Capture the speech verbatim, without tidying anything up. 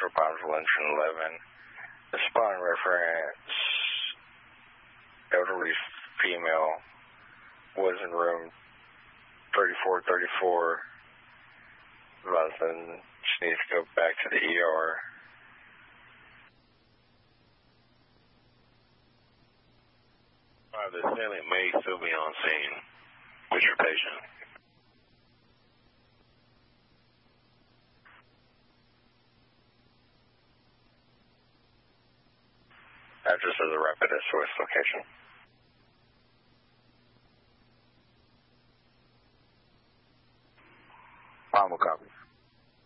Bonneville Engine eleven. The spawn reference, elderly female, was in room thirty-four thirty-four. Then she needs to go back to the E R. Uh, the assailant may still be on scene with your patient. Address of the rapid S O S location.